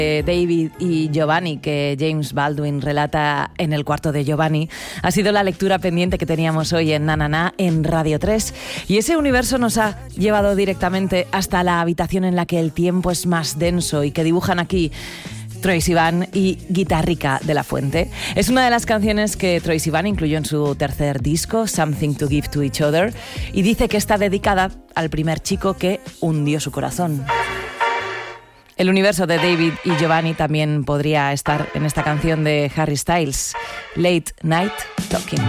David y Giovanni, que James Baldwin relata en El cuarto de Giovanni, ha sido la lectura pendiente que teníamos hoy en Na Na Na en Radio 3. Y ese universo nos ha llevado directamente hasta la habitación en la que el tiempo es más denso y que dibujan aquí Troye Sivan y Guitarrica de la Fuente. Es una de las canciones que Troye Sivan incluyó en su tercer disco, Something to Give to Each Other, y dice que está dedicada al primer chico que hundió su corazón. El universo de David y Giovanni también podría estar en esta canción de Harry Styles, Late Night Talking.